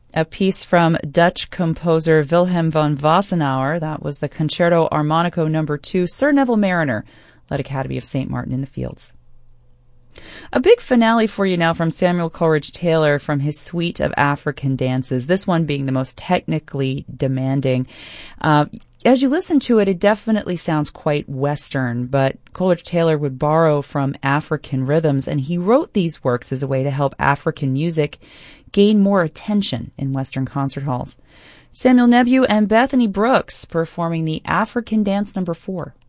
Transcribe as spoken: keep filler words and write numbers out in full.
a piece from Dutch composer Wilhelm von Wassenaar. That was the Concerto Armonico number two, Sir Neville Mariner, led Academy of Saint Martin in the Fields. A big finale for you now from Samuel Coleridge Taylor from his suite of African dances, this one being the most technically demanding. Uh, as you listen to it, it definitely sounds quite Western, but Coleridge Taylor would borrow from African rhythms, and he wrote these works as a way to help African music gain more attention in Western concert halls. Samuel Nebew and Bethany Brooks performing the African Dance number four.